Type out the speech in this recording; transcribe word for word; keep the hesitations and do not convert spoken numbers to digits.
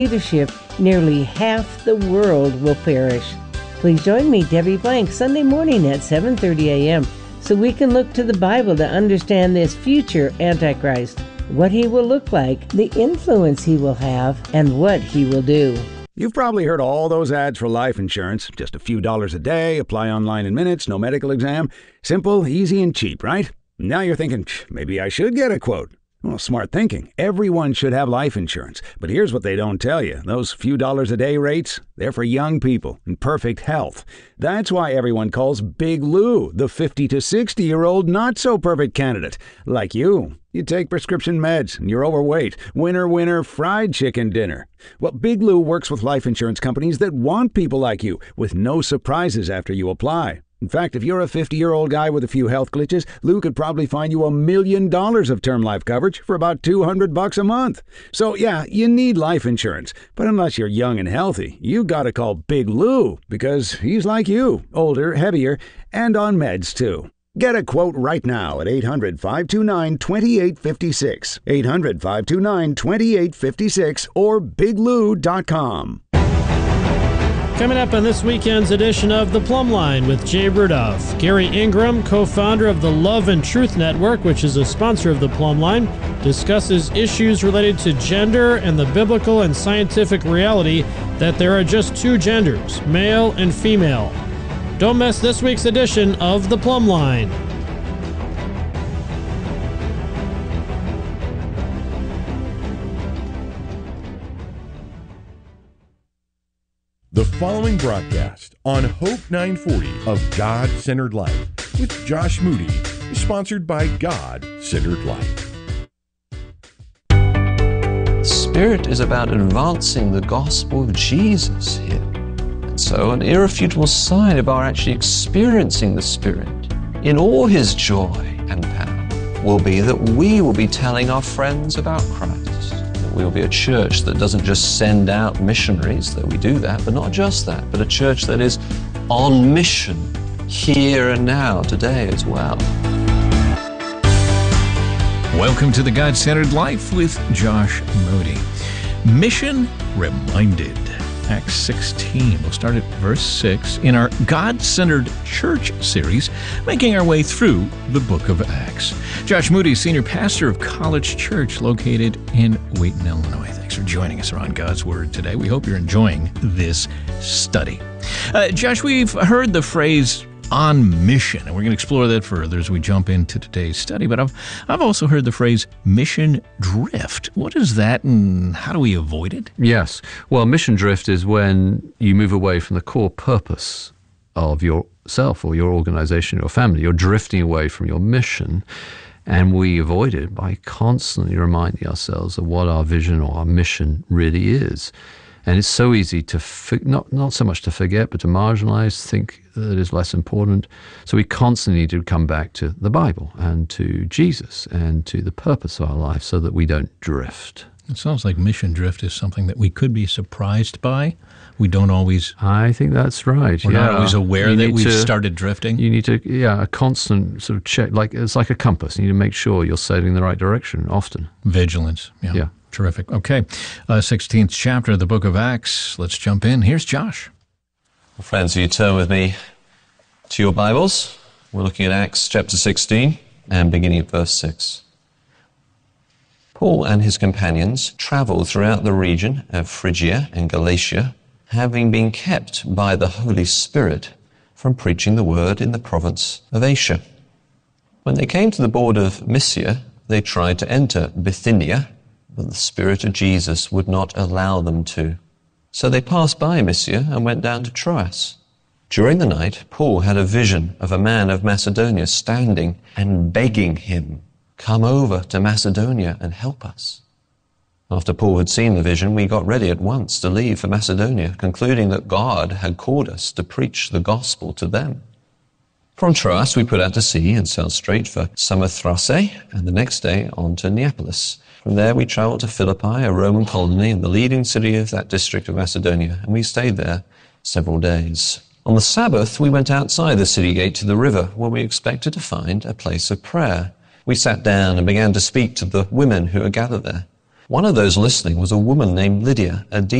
leadership, nearly half the world will perish. Please join me, Debbie Blank, Sunday morning at seven thirty a.m. so we can look to the Bible to understand this future Antichrist, what he will look like, the influence he will have, and what he will do. You've probably heard all those ads for life insurance. Just a few dollars a day, apply online in minutes, no medical exam. Simple, easy, and cheap, right? Now you're thinking, maybe I should get a quote. Well, smart thinking. Everyone should have life insurance. But here's what they don't tell you. Those few dollars a day rates, they're for young people in perfect health. That's why everyone calls Big Lou the fifty to sixty-year-old not-so-perfect candidate. Like you. You take prescription meds and you're overweight. Winner, winner, fried chicken dinner. Well, Big Lou works with life insurance companies that want people like you with no surprises after you apply. In fact, if you're a fifty-year-old guy with a few health glitches, Lou could probably find you a million dollars of term life coverage for about two hundred bucks a month. So yeah, you need life insurance. But unless you're young and healthy, you gotta call Big Lou because he's like you, older, heavier, and on meds too. Get a quote right now at eight hundred, five two nine, two eight five six, eight hundred, five two nine, two eight five six, or big lou dot com. Coming up on this weekend's edition of The Plumb Line with Jay Rudolph. Gary Ingram, co-founder of the Love and Truth Network, which is a sponsor of The Plumb Line, discusses issues related to gender and the biblical and scientific reality that there are just two genders, male and female. Don't miss this week's edition of The Plumb Line. The following broadcast on Hope nine forty of God-Centered Life with Josh Moody is sponsored by God-Centered Life. Spirit is about advancing the gospel of Jesus here. And so an irrefutable sign of our actually experiencing the Spirit in all his joy and power will be that we will be telling our friends about Christ. We will be a church that doesn't just send out missionaries, that we do that, but not just that, but a church that is on mission here and now, today as well. Welcome to the God-Centered Life with Josh Moody. Mission Reminded, Acts sixteen. We'll start at verse six in our God-Centered Church series, making our way through the book of Acts. Josh Moody, senior pastor of College Church located in Wheaton, Illinois. Thanks for joining us around God's Word today. We hope you're enjoying this study. Uh, Josh, we've heard the phrase on mission, and we're going to explore that further as we jump into today's study. But I've I've also heard the phrase mission drift. What is that, and how do we avoid it? Yes. Well, mission drift is when you move away from the core purpose of yourself or your organization, your family. You're drifting away from your mission, and we avoid it by constantly reminding ourselves of what our vision or our mission really is. And it's so easy to, not not so much to forget, but to marginalize, think that it is less important. So we constantly need to come back to the Bible and to Jesus and to the purpose of our life so that we don't drift. It sounds like mission drift is something that we could be surprised by. We don't always... I think that's right, We're yeah. not always aware You that need we've to- started drifting. You need to, yeah, a constant sort of check, like it's like a compass. You need to make sure you're sailing in the right direction often. Vigilance, yeah. Yeah. Terrific. Okay, uh, sixteenth chapter of the book of Acts. Let's jump in. Here's Josh. Well, friends, will you turn with me to your Bibles? We're looking at Acts chapter sixteen and beginning at verse six. Paul and his companions traveled throughout the region of Phrygia and Galatia, having been kept by the Holy Spirit from preaching the word in the province of Asia. When they came to the border of Mysia, they tried to enter Bithynia, but the Spirit of Jesus would not allow them to. So they passed by Mysia and went down to Troas. During the night, Paul had a vision of a man of Macedonia standing and begging him, "Come over to Macedonia and help us." After Paul had seen the vision, we got ready at once to leave for Macedonia, concluding that God had called us to preach the gospel to them. From Troas, we put out to sea and sailed straight for Samothrace, and the next day on to Neapolis. From there, we traveled to Philippi, a Roman colony and the leading city of that district of Macedonia, and we stayed there several days. On the Sabbath, we went outside the city gate to the river, where we expected to find a place of prayer. We sat down and began to speak to the women who were gathered there. One of those listening was a woman named Lydia, a